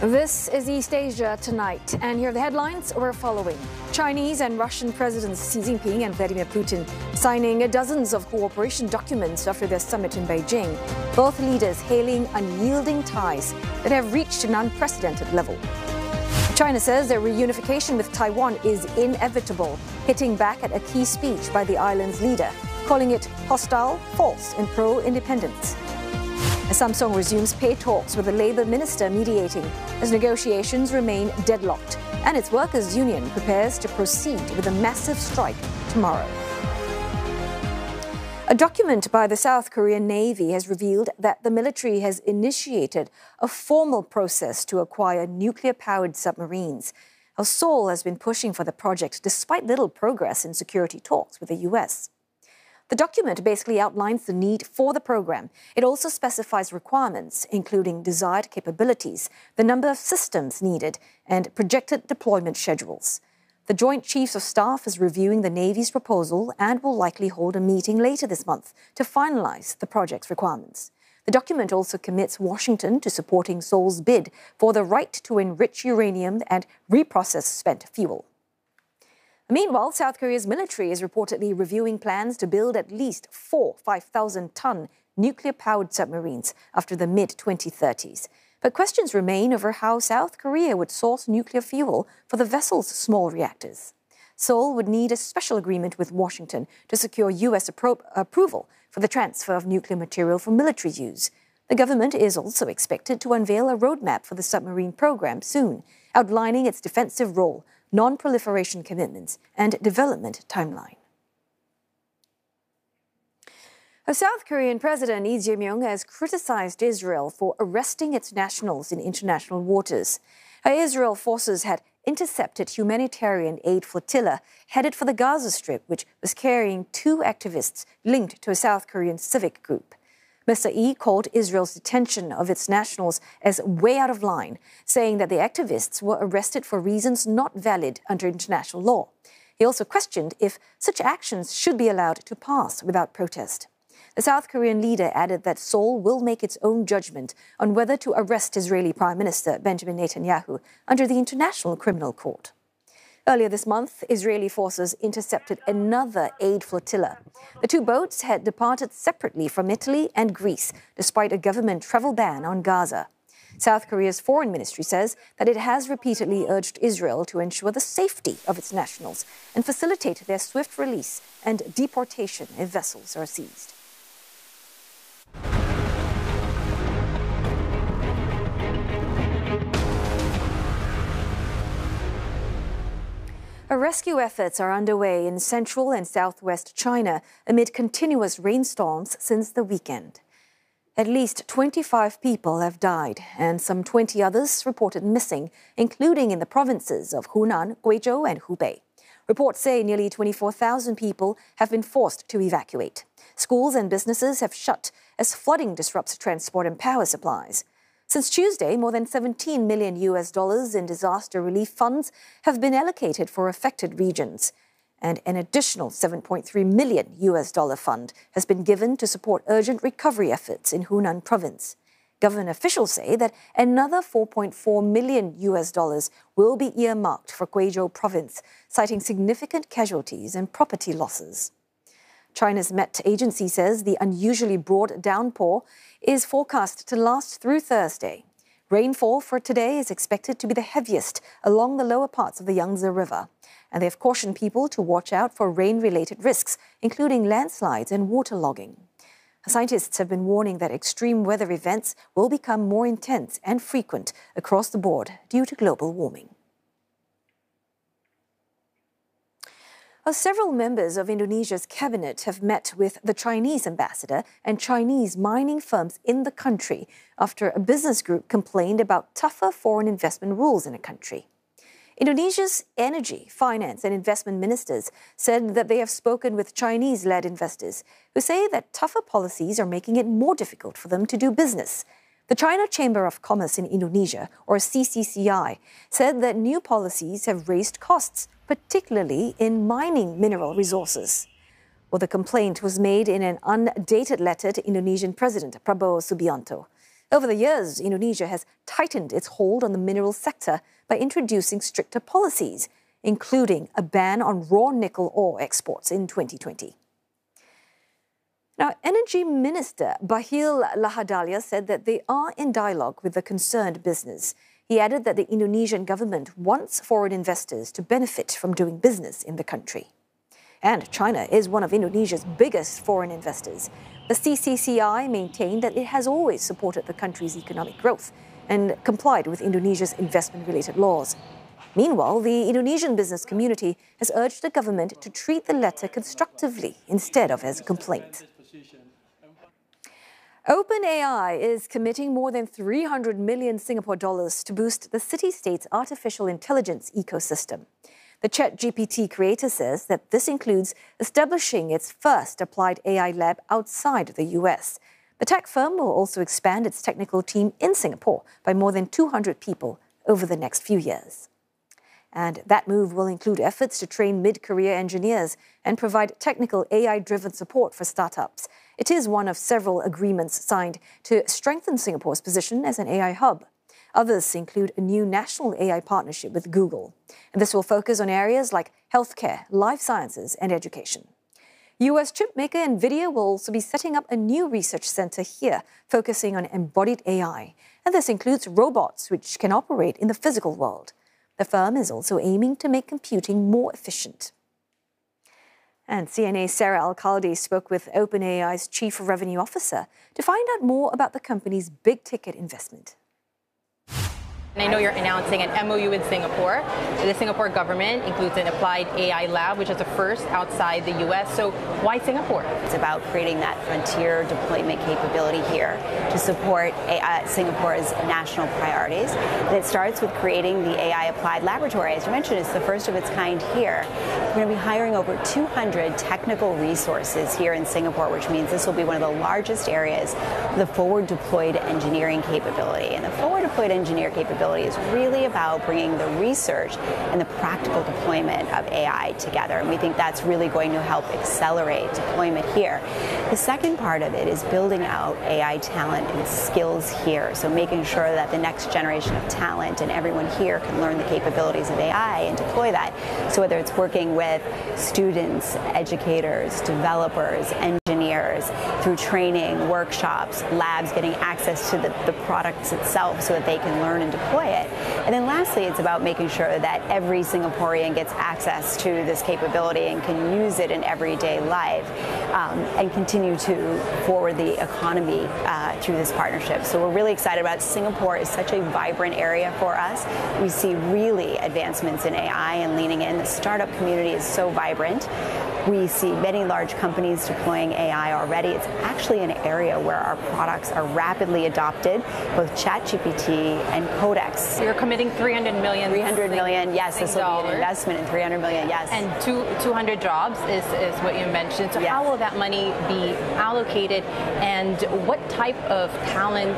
This is East Asia Tonight, and here are the headlines we're following. Chinese and Russian Presidents Xi Jinping and Vladimir Putin signing dozens of cooperation documents after their summit in Beijing, both leaders hailing unyielding ties that have reached an unprecedented level. China says their reunification with Taiwan is inevitable, hitting back at a key speech by the island's leader, calling it hostile, false, and pro-independence. Samsung resumes pay talks with the Labour Minister mediating as negotiations remain deadlocked, and its workers' union prepares to proceed with a massive strike tomorrow. A document by the South Korean Navy has revealed that the military has initiated a formal process to acquire nuclear-powered submarines. Seoul has been pushing for the project despite little progress in security talks with the U.S. The document basically outlines the need for the program. It also specifies requirements, including desired capabilities, the number of systems needed, and projected deployment schedules. The Joint Chiefs of Staff is reviewing the Navy's proposal and will likely hold a meeting later this month to finalize the project's requirements. The document also commits Washington to supporting Seoul's bid for the right to enrich uranium and reprocess spent fuel. Meanwhile, South Korea's military is reportedly reviewing plans to build at least 4 5,000-ton nuclear-powered submarines after the mid-2030s. But questions remain over how South Korea would source nuclear fuel for the vessel's small reactors. Seoul would need a special agreement with Washington to secure U.S. approval for the transfer of nuclear material for military use. The government is also expected to unveil a roadmap for the submarine program soon, outlining its defensive role, non-proliferation commitments, and development timeline. South Korean President Lee Jae-myung has criticized Israel for arresting its nationals in international waters. Israel forces had intercepted humanitarian aid flotilla headed for the Gaza Strip, which was carrying 2 activists linked to a South Korean civic group. Mr. Lee called Israel's detention of its nationals as way out of line, saying that the activists were arrested for reasons not valid under international law. He also questioned if such actions should be allowed to pass without protest. The South Korean leader added that Seoul will make its own judgment on whether to arrest Israeli Prime Minister Benjamin Netanyahu under the International Criminal Court. Earlier this month, Israeli forces intercepted another aid flotilla. The 2 boats had departed separately from Italy and Greece, despite a government travel ban on Gaza. South Korea's foreign ministry says that it has repeatedly urged Israel to ensure the safety of its nationals and facilitate their swift release and deportation if vessels are seized. Rescue efforts are underway in central and southwest China amid continuous rainstorms since the weekend. At least 25 people have died and some 20 others reported missing, including in the provinces of Hunan, Guizhou, and Hubei. Reports say nearly 24,000 people have been forced to evacuate. Schools and businesses have shut as flooding disrupts transport and power supplies. Since Tuesday, more than $17 million in disaster relief funds have been allocated for affected regions, and an additional $7.3 million fund has been given to support urgent recovery efforts in Hunan province. Government officials say that another $4.4 million will be earmarked for Guizhou province, citing significant casualties and property losses. China's Met agency says the unusually broad downpour is forecast to last through Thursday. Rainfall for today is expected to be the heaviest along the lower parts of the Yangtze River, and they have cautioned people to watch out for rain-related risks, including landslides and waterlogging. Scientists have been warning that extreme weather events will become more intense and frequent across the board due to global warming. Several members of Indonesia's cabinet have met with the Chinese ambassador and Chinese mining firms in the country after a business group complained about tougher foreign investment rules in the country. Indonesia's energy, finance and investment ministers said that they have spoken with Chinese-led investors who say that tougher policies are making it more difficult for them to do business. The China Chamber of Commerce in Indonesia, or CCCI, said that new policies have raised costs, particularly in mining mineral resources. The complaint was made in an undated letter to Indonesian President Prabowo Subianto. Over the years, Indonesia has tightened its hold on the mineral sector by introducing stricter policies, including a ban on raw nickel ore exports in 2020. Now, Energy Minister Bahlil Lahadalia said that they are in dialogue with the concerned business. He added that the Indonesian government wants foreign investors to benefit from doing business in the country. And China is one of Indonesia's biggest foreign investors. The CCCI maintained that it has always supported the country's economic growth and complied with Indonesia's investment-related laws. Meanwhile, the Indonesian business community has urged the government to treat the letter constructively instead of as a complaint. OpenAI is committing more than 300 million Singapore dollars to boost the city-state's artificial intelligence ecosystem. The ChatGPT creator says that this includes establishing its first applied AI lab outside the US. The tech firm will also expand its technical team in Singapore by more than 200 people over the next few years. And that move will include efforts to train mid-career engineers and provide technical AI-driven support for startups. It is one of several agreements signed to strengthen Singapore's position as an AI hub. Others include a new national AI partnership with Google. And this will focus on areas like healthcare, life sciences, and education. US chip maker NVIDIA will also be setting up a new research center here, focusing on embodied AI. And this includes robots which can operate in the physical world. The firm is also aiming to make computing more efficient. And CNA's Sarah Alcalde spoke with OpenAI's Chief Revenue Officer to find out more about the company's big-ticket investment. And I know you're announcing an MOU with Singapore. The Singapore government includes an applied AI lab, which is the first outside the US. So why Singapore? It's about creating that frontier deployment capability here to support Singapore's national priorities. And it starts with creating the AI applied laboratory. As you mentioned, it's the first of its kind here. We're going to be hiring over 200 technical resources here in Singapore, which means this will be one of the largest areas of the forward deployed engineering capability. And the forward deployed engineer capability is really about bringing the research and the practical deployment of AI together. And we think that's really going to help accelerate deployment here. The second part of it is building out AI talent and skills here. So making sure that the next generation of talent and everyone here can learn the capabilities of AI and deploy that. So whether it's working with students, educators, developers, engineers, through training, workshops, labs, getting access to the products itself so that they can learn and deploy it. And then lastly, it's about making sure that every Singaporean gets access to this capability and can use it in everyday life and continue to forward the economy through this partnership. So we're really excited about it. Singapore is such a vibrant area for us. We see really advancements in AI and leaning in. The startup community is so vibrant. We see many large companies deploying AI already. It's actually an area where our products are rapidly adopted, both ChatGPT and Codex. You're committing 300 million. 300 million, yes. This will be an investment in 300 million, yes. And 200 jobs is what you mentioned. So yes. How will that money be allocated, and what type of talent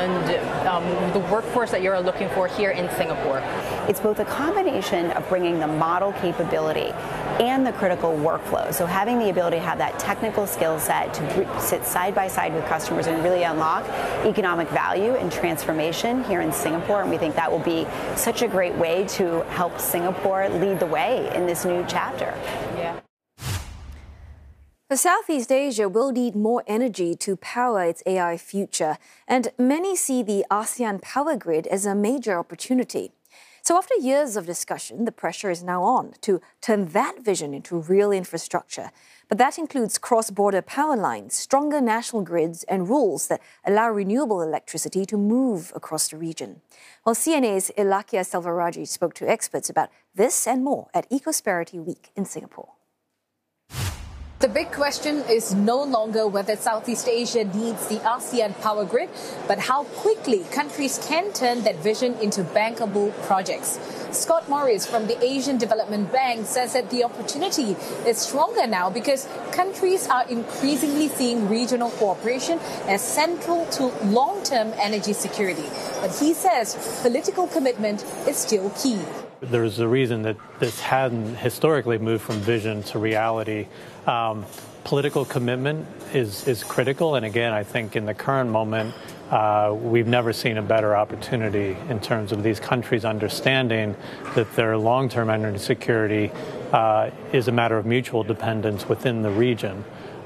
and the workforce that you're looking for here in Singapore? It's both a combination of bringing the model capability and the critical workflow. So having the ability to have that technical skill set to sit side by side with customers and really unlock economic value and transformation here in Singapore. And we think that will be such a great way to help Singapore lead the way in this new chapter. Yeah. Southeast Asia will need more energy to power its AI future, and many see the ASEAN power grid as a major opportunity. So after years of discussion, the pressure is now on to turn that vision into real infrastructure. But that includes cross-border power lines, stronger national grids, and rules that allow renewable electricity to move across the region. Well, CNA's Ilakia Selvaraj spoke to experts about this and more at Ecosperity Week in Singapore. The big question is no longer whether Southeast Asia needs the ASEAN power grid, but how quickly countries can turn that vision into bankable projects. Scott Morris from the Asian Development Bank says that the opportunity is stronger now because countries are increasingly seeing regional cooperation as central to long-term energy security. But he says political commitment is still key. There's a reason that this hadn't historically moved from vision to reality. Political commitment is critical, and again, I think in the current moment, we've never seen a better opportunity in terms of these countries understanding that their long-term energy security is a matter of mutual dependence within the region,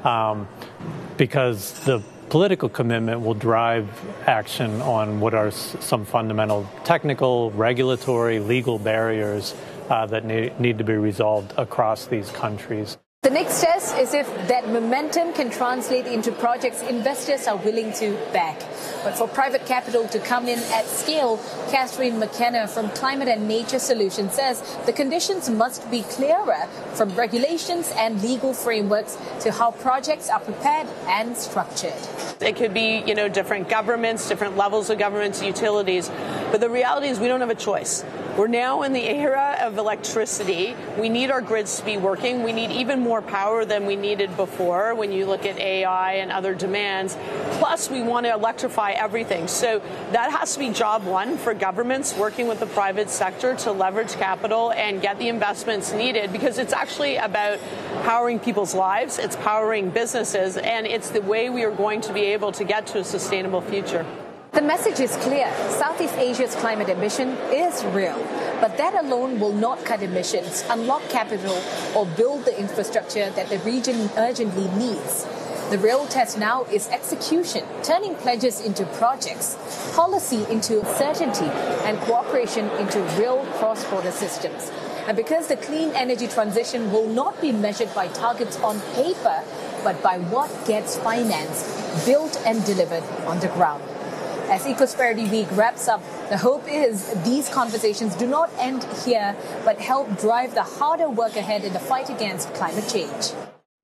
because the political commitment will drive action on what are some fundamental technical, regulatory, legal barriers that need to be resolved across these countries. The next test is if that momentum can translate into projects investors are willing to back. But for private capital to come in at scale, Catherine McKenna from Climate and Nature Solutions says the conditions must be clearer, from regulations and legal frameworks to how projects are prepared and structured. It could be, different governments, different levels of governments, utilities. But the reality is we don't have a choice. We're now in the era of electricity. We need our grids to be working. We need even more power than we needed before when you look at AI and other demands. Plus, we want to electrify everything. So that has to be job one for governments working with the private sector to leverage capital and get the investments needed, because it's actually about powering people's lives, it's powering businesses, and it's the way we are going to be able to get to a sustainable future. The message is clear. Southeast Asia's climate ambition is real. But that alone will not cut emissions, unlock capital, or build the infrastructure that the region urgently needs. The real test now is execution, turning pledges into projects, policy into certainty, and cooperation into real cross-border systems. And because the clean energy transition will not be measured by targets on paper, but by what gets financed, built, and delivered on the ground. As Ecosperity Week wraps up, the hope is these conversations do not end here, but help drive the harder work ahead in the fight against climate change.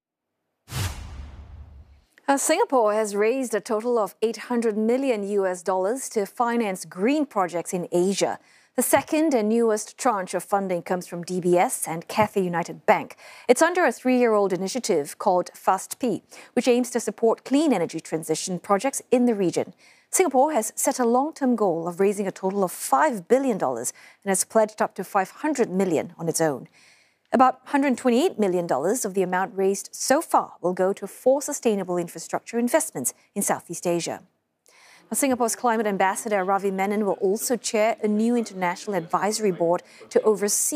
Singapore has raised a total of $800 million to finance green projects in Asia. The second and newest tranche of funding comes from DBS and Cathay United Bank. It's under a 3-year-old initiative called FAST-P, which aims to support clean energy transition projects in the region. Singapore has set a long-term goal of raising a total of $5 billion and has pledged up to $500 million on its own. About $128 million of the amount raised so far will go to 4 sustainable infrastructure investments in Southeast Asia. Now, Singapore's climate ambassador Ravi Menon will also chair a new international advisory board to oversee